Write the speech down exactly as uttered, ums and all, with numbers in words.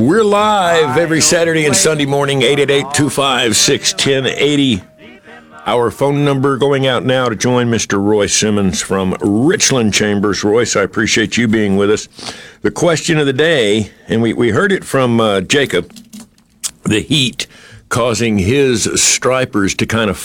We're live every Saturday and Sunday morning, eight eight eight, two five six, one oh eight oh. Our phone number going out now to join Mister Royce Simmons from Richland Chambers. Royce, I appreciate you being with us. The question of the day, and we, we heard it from uh, Jacob, the heat causing his stripers to kind of